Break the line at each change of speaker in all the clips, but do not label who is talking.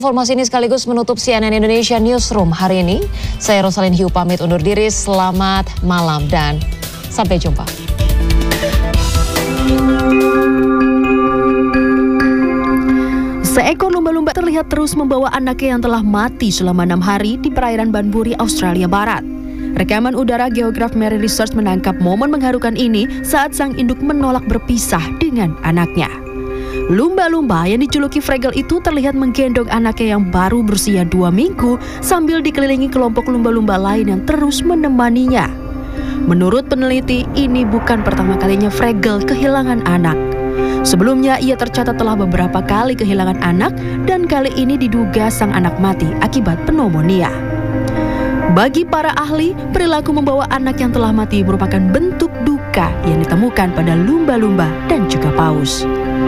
Informasi ini sekaligus menutup CNN Indonesia Newsroom hari ini. Saya Rosalyn Hiu pamit undur diri. Selamat malam dan sampai jumpa.
Seekor lumba-lumba terlihat terus membawa anaknya yang telah mati selama 6 hari di perairan Banbury, Australia Barat. Rekaman udara geograf Marine Research menangkap momen mengharukan ini saat sang induk menolak berpisah dengan anaknya. Lumba-lumba yang dijuluki Fraggle itu terlihat menggendong anaknya yang baru berusia 2 minggu sambil dikelilingi kelompok lumba-lumba lain yang terus menemaninya. Menurut peneliti, ini bukan pertama kalinya Fraggle kehilangan anak. Sebelumnya, ia tercatat telah beberapa kali kehilangan anak dan kali ini diduga sang anak mati akibat pneumonia. Bagi para ahli, perilaku membawa anak yang telah mati merupakan bentuk duka yang ditemukan pada lumba-lumba dan juga paus.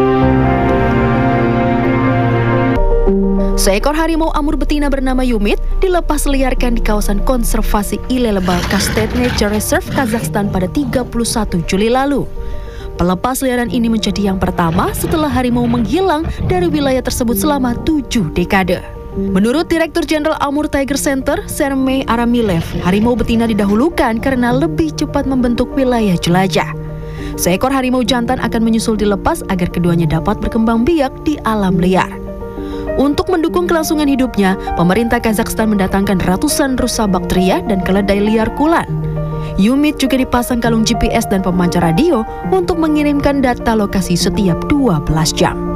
Seekor harimau Amur betina bernama Yumit dilepas liarkan di kawasan konservasi Ilelebelka State Nature Reserve, Kazakhstan pada 31 Juli lalu. Pelepas liaran ini menjadi yang pertama setelah harimau menghilang dari wilayah tersebut selama 7 dekade. Menurut Direktur Jenderal Amur Tiger Center, Sermey Aramilev, harimau betina didahulukan karena lebih cepat membentuk wilayah jelajah. Seekor harimau jantan akan menyusul dilepas agar keduanya dapat berkembang biak di alam liar. Untuk mendukung kelangsungan hidupnya, pemerintah Kazakhstan mendatangkan ratusan rusa bakteria dan keledai liar kulan. Yumit juga dipasang kalung GPS dan pemancar radio untuk mengirimkan data lokasi setiap 12 jam.